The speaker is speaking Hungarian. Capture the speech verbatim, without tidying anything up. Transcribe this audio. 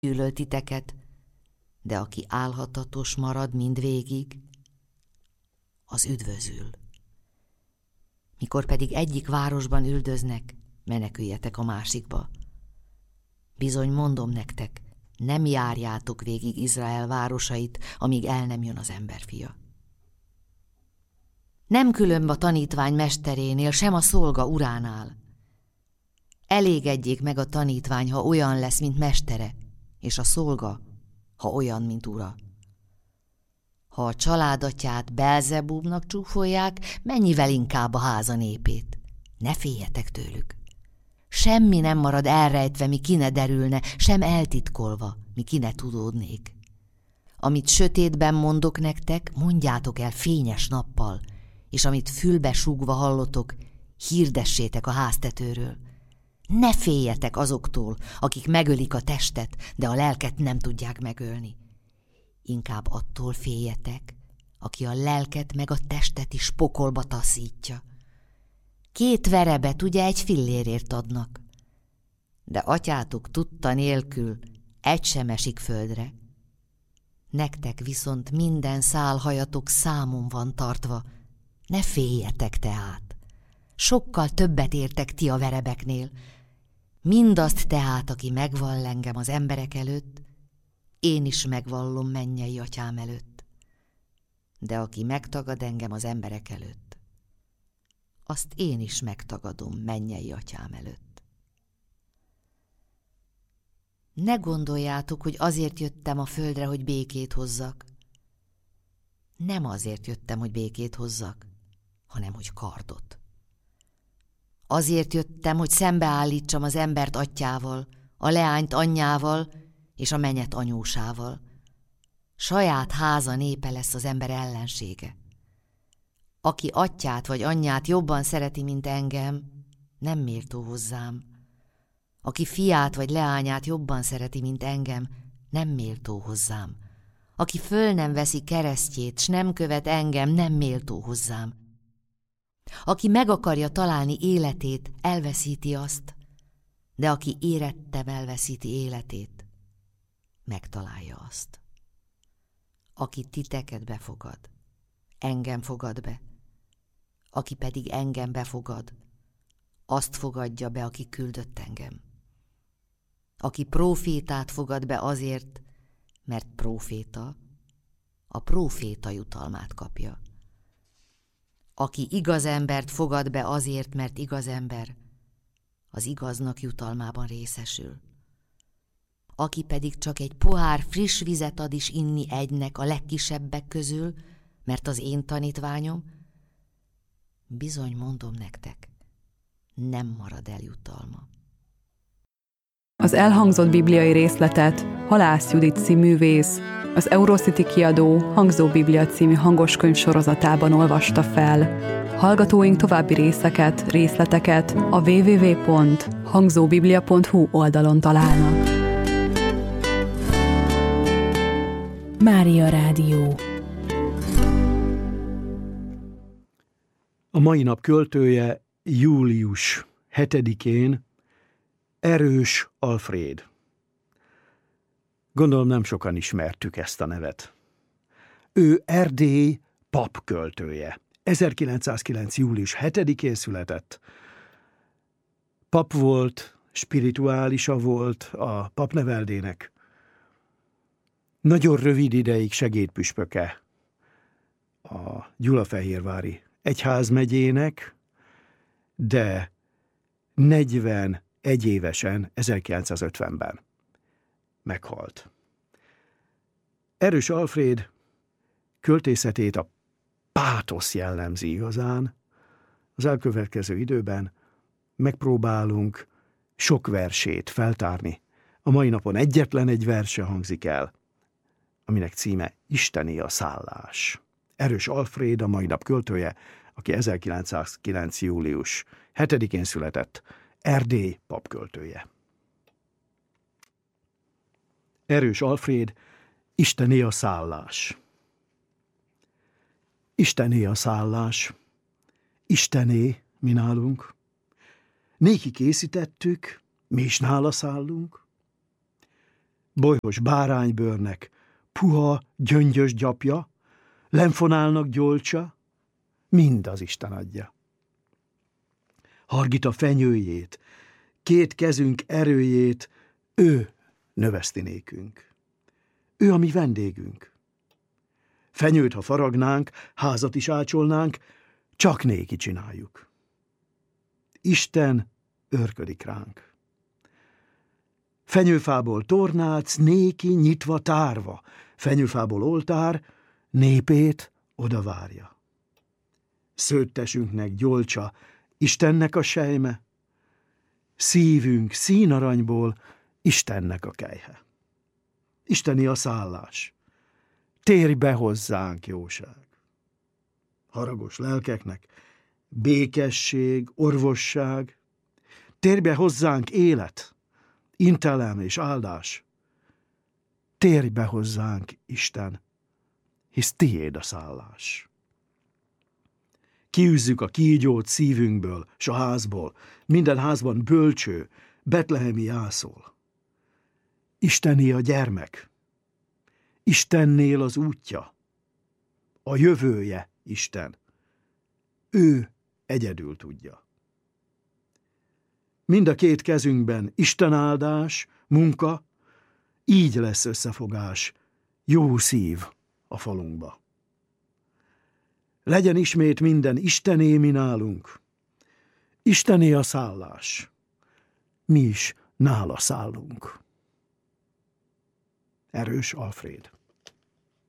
gyűlöl titeket, de aki álhatatos marad mindvégig, az üdvözül. Mikor pedig egyik városban üldöznek, meneküljetek a másikba. Bizony mondom nektek, nem járjátok végig Izrael városait, amíg el nem jön az emberfia. Nem különb a tanítvány mesterénél, sem a szolga uránál. Elégedjék meg a tanítvány, ha olyan lesz, mint mestere, és a szolga, ha olyan, mint ura. Ha a családatyát Belzebúbnak csúfolják, mennyivel inkább a háza népét. Ne féljetek tőlük. Semmi nem marad elrejtve, mi ki ne derülne, sem eltitkolva, mi ki ne tudódnék. Amit sötétben mondok nektek, mondjátok el fényes nappal, és amit fülbe súgva hallotok, hirdessétek a háztetőről. Ne féljetek azoktól, akik megölik a testet, de a lelket nem tudják megölni. Inkább attól féljetek, aki a lelket meg a testet is pokolba taszítja. Két verebet ugye egy fillérért adnak, de atyátok tudta nélkül egy sem esik földre. Nektek viszont minden szálhajatok számon van tartva, ne féljetek tehát. Sokkal többet értek ti a verebeknél. Mindazt tehát, aki megvall engem az emberek előtt, én is megvallom mennyei atyám előtt. De aki megtagad engem az emberek előtt, azt én is megtagadom mennyei atyám előtt. Ne gondoljátok, hogy azért jöttem a földre, hogy békét hozzak. Nem azért jöttem, hogy békét hozzak, hanem hogy kardot. Azért jöttem, hogy szembeállítsam az embert atyával, a leányt anyjával és a menyet anyósával. Saját háza népe lesz az ember ellensége. Aki atyát vagy anyját jobban szereti, mint engem, nem méltó hozzám. Aki fiát vagy leányát jobban szereti, mint engem, nem méltó hozzám. Aki föl nem veszi keresztjét, s nem követ engem, nem méltó hozzám. Aki meg akarja találni életét, elveszíti azt, de aki érettem elveszíti életét, megtalálja azt. Aki titeket befogad, engem fogad be, aki pedig engem befogad, azt fogadja be, aki küldött engem. Aki prófétát fogad be azért, mert próféta, a próféta jutalmát kapja. Aki igaz embert fogad be azért, mert igaz ember, az igaznak jutalmában részesül. Aki pedig csak egy pohár friss vizet ad is inni egynek a legkisebbek közül, mert az én tanítványom, bizony mondom nektek, nem marad el jutalma. Az elhangzott bibliai részletet Halász Judit színművész, az Eurocity kiadó Hangzó Biblia című hangoskönyv sorozatában olvasta fel. Hallgatóink további részeket, részleteket a double-u double-u double-u pont hangzóbiblia pont hu oldalon találnak. Mária Rádió. A mai nap költője július hetedikén Erős Alfréd. Gondolom nem sokan ismertük ezt a nevet. Ő Erdély pap költője. ezerkilencszázkilenc. július hetedikén született. Pap volt, spirituálisa volt a papneveldének. Nagyon rövid ideig segédpüspöke a Gyulafehérvári egyházmegyének, de negyvenegy évesen, ezerkilencszázötvenben meghalt. Erős Alfréd költészetét a pátosz jellemzi igazán. Az elkövetkező időben megpróbálunk sok versét feltárni. A mai napon egyetlen egy verse hangzik el, aminek címe Isteni a szállás. Erős Alfréd a mai nap költője, aki ezerkilencszázkilenc. július hetedikén született, Erdély papköltője. Erős Alfréd, Istené a szállás. Istené a szállás, Istené mi nálunk. Néki készítettük, mi is nála szállunk. bolyhos báránybőrnek puha, gyöngyös gyapja, lenfonálnak gyolcsa, mind az Isten adja. Hargita fenyőjét, két kezünk erőjét, ő növeszti nékünk. Ő a mi vendégünk. Fenyőt, ha faragnánk, házat is ácsolnánk, csak néki csináljuk. Isten őrködik ránk. Fenyőfából tornác, néki nyitva tárva, fenyőfából oltár, népét oda várja. Szőttesünknek gyolcsa, Istennek a sejme, szívünk színaranyból, Istennek a kelyhe. Isteni a szállás, térj be hozzánk, jóság. Haragos lelkeknek békesség, orvosság, térj be hozzánk élet, intelem és áldás. Térj be hozzánk, Isten, hisz tiéd a szállás. Kiűzzük a kígyót szívünkből, s a házból, minden házban bölcső, betlehemi jászol. Isteni a gyermek, Istennél az útja, a jövője Isten, ő egyedül tudja. Mind a két kezünkben Isten áldás, munka, így lesz összefogás, jó szív a falunkba. Legyen ismét minden Istené mi nálunk, Istené a szállás, mi is nála szállunk. Erős Alfréd.